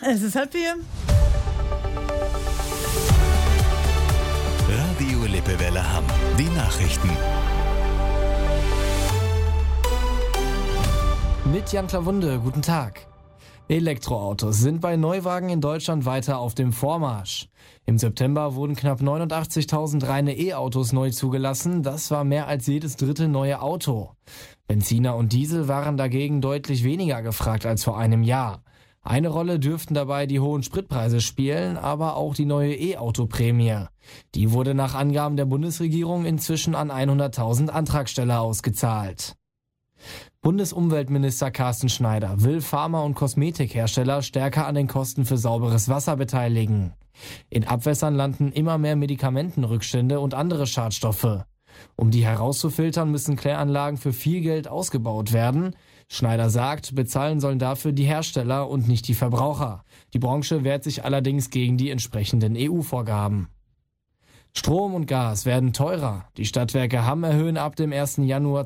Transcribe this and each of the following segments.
Es ist 3:30. Radio Lippewelle Hamm. Die Nachrichten. Mit Jan Klawunde, guten Tag. Elektroautos sind bei Neuwagen in Deutschland weiter auf dem Vormarsch. Im September wurden knapp 89.000 reine E-Autos neu zugelassen. Das war mehr als jedes dritte neue Auto. Benziner und Diesel waren dagegen deutlich weniger gefragt als vor einem Jahr. Eine Rolle dürften dabei die hohen Spritpreise spielen, aber auch die neue E-Auto-Prämie. Die wurde nach Angaben der Bundesregierung inzwischen an 100.000 Antragsteller ausgezahlt. Bundesumweltminister Carsten Schneider will Pharma- und Kosmetikhersteller stärker an den Kosten für sauberes Wasser beteiligen. In Abwässern landen immer mehr Medikamentenrückstände und andere Schadstoffe. Um die herauszufiltern, müssen Kläranlagen für viel Geld ausgebaut werden. Schneider sagt, bezahlen sollen dafür die Hersteller und nicht die Verbraucher. Die Branche wehrt sich allerdings gegen die entsprechenden EU-Vorgaben. Strom und Gas werden teurer. Die Stadtwerke Hamm erhöhen ab dem 1. Januar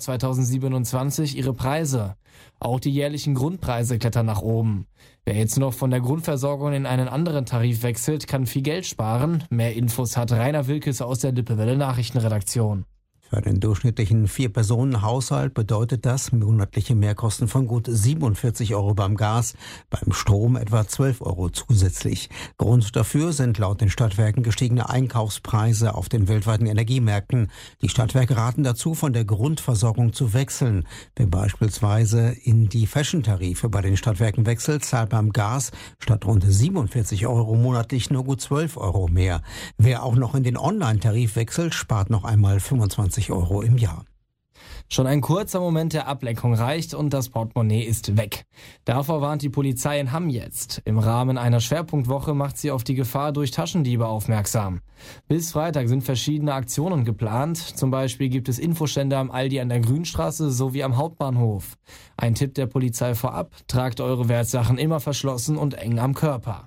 2027 ihre Preise. Auch die jährlichen Grundpreise klettern nach oben. Wer jetzt noch von der Grundversorgung in einen anderen Tarif wechselt, kann viel Geld sparen. Mehr Infos hat Rainer Wilkes aus der Lippewelle Nachrichtenredaktion. Für den durchschnittlichen 4-Personen-Haushalt bedeutet das monatliche Mehrkosten von gut 47 Euro beim Gas, beim Strom etwa 12 Euro zusätzlich. Grund dafür sind laut den Stadtwerken gestiegene Einkaufspreise auf den weltweiten Energiemärkten. Die Stadtwerke raten dazu, von der Grundversorgung zu wechseln. Wer beispielsweise in die Fashion-Tarife bei den Stadtwerken wechselt, zahlt beim Gas statt rund 47 Euro monatlich nur gut 12 Euro mehr. Wer auch noch in den Online-Tarif wechselt, spart noch einmal 25 Euro im Jahr. Schon ein kurzer Moment der Ablenkung reicht und das Portemonnaie ist weg. Davor warnt die Polizei in Hamm jetzt. Im Rahmen einer Schwerpunktwoche macht sie auf die Gefahr durch Taschendiebe aufmerksam. Bis Freitag sind verschiedene Aktionen geplant. Zum Beispiel gibt es Infostände am Aldi an der Grünstraße sowie am Hauptbahnhof. Ein Tipp der Polizei vorab: Tragt eure Wertsachen immer verschlossen und eng am Körper.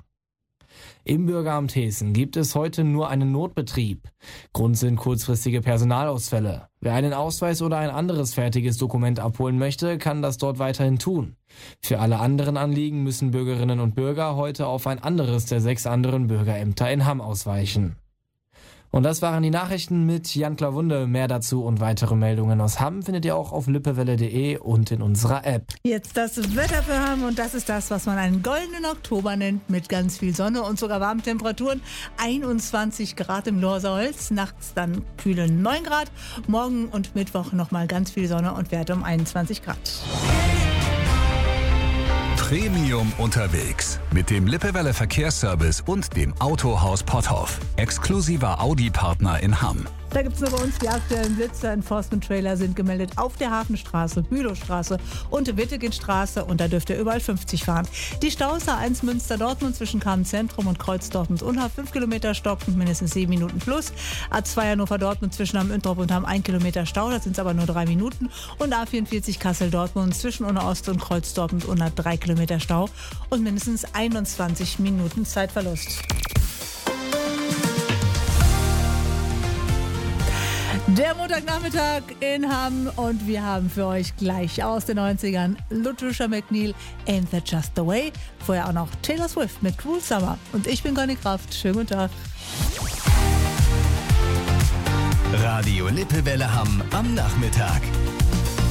Im Bürgeramt Hessen gibt es heute nur einen Notbetrieb. Grund sind kurzfristige Personalausfälle. Wer einen Ausweis oder ein anderes fertiges Dokument abholen möchte, kann das dort weiterhin tun. Für alle anderen Anliegen müssen Bürgerinnen und Bürger heute auf ein anderes der 6 anderen Bürgerämter in Hamm ausweichen. Und das waren die Nachrichten mit Jan Klawunde. Mehr dazu und weitere Meldungen aus Hamm findet ihr auch auf lippewelle.de und in unserer App. Jetzt das Wetter für Hamm und das ist das, was man einen goldenen Oktober nennt, mit ganz viel Sonne und sogar warmen Temperaturen. 21 Grad im Lorserholz, nachts dann kühle 9 Grad. Morgen und Mittwoch nochmal ganz viel Sonne und Werte um 21 Grad. Premium unterwegs mit dem Lippewelle Verkehrsservice und dem Autohaus Potthoff. Exklusiver Audi-Partner in Hamm. Da gibt es nur bei uns die aktuellen Blitzer. Enforcement-Trailer sind gemeldet auf der Hafenstraße, Bülowstraße und Wittegenstraße und da dürft ihr überall 50 fahren. Die Staus A1 Münster-Dortmund zwischen Kamen-Zentrum und Kreuz Dortmund-Unna 5 Kilometer stockend, mindestens 7 Minuten plus. A2 Hannover-Dortmund zwischen Hamm-Üntrop und Hamm 1 Kilometer Stau, das sind aber nur 3 Minuten. Und A44 Kassel-Dortmund zwischen Unna-Ost und Kreuz Dortmund-Unna 3 Kilometer Stau und mindestens 21 Minuten Zeitverlust. Der Montagnachmittag in Hamm und wir haben für euch gleich aus den 90ern Lutricia McNeil, Ain't That Just the Way. Vorher auch noch Taylor Swift mit Cruel Summer. Und ich bin Conny Kraft. Schönen guten Tag. Radio Lippewelle Hamm am Nachmittag.